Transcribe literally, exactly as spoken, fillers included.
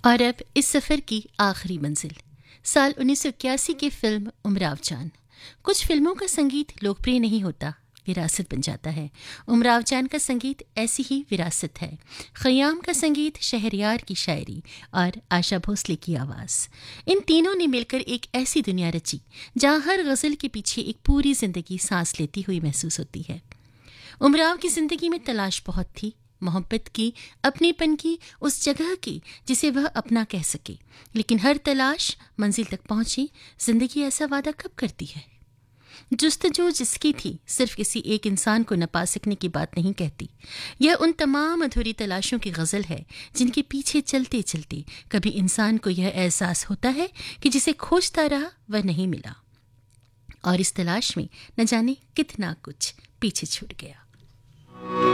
और अब इस सफ़र की आखिरी मंजिल, साल उन्नीस सौ इक्यासी की फिल्म उमराव जान। कुछ फिल्मों का संगीत लोकप्रिय नहीं होता, विरासत बन जाता है। उमराव जान का संगीत ऐसी ही विरासत है। खयाम का संगीत, शहरयार की शायरी और आशा भोसले की आवाज़, इन तीनों ने मिलकर एक ऐसी दुनिया रची जहाँ हर गज़ल के पीछे एक पूरी ज़िंदगी सांस लेती हुई महसूस होती है। उमराव की ज़िंदगी में तलाश बहुत थी, मोहब्बत की, अपनेपन की, उस जगह की जिसे वह अपना कह सके। लेकिन हर तलाश मंजिल तक पहुंची, जिंदगी ऐसा वादा कब करती है? जुस्तजू जिसकी थी सिर्फ किसी एक इंसान को न पा सकने की बात नहीं कहती। यह उन तमाम अधूरी तलाशों की गज़ल है जिनके पीछे चलते चलते कभी इंसान को यह एहसास होता है कि जिसे खोजता रहा वह नहीं मिला, और इस तलाश में न जाने कितना कुछ पीछे छूट गया।